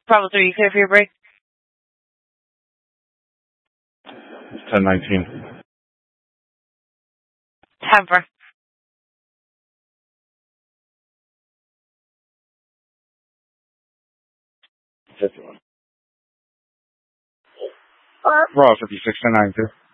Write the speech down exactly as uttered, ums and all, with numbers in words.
Bravo three, you clear for your break? ten nineteen. Temper. fifty-one. Raw fifty-six ten ninety-two.